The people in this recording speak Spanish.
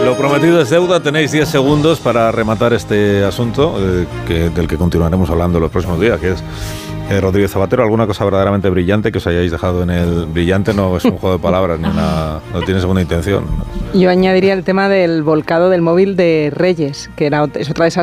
Lo prometido es deuda. Tenéis 10 segundos para rematar este asunto del que continuaremos hablando los próximos días, que es Rodríguez Zapatero. ¿Alguna cosa verdaderamente brillante que os hayáis dejado en el brillante? No es un juego de palabras, no tiene segunda intención. Yo añadiría el tema del volcado del móvil de Reyes, que es otra de esas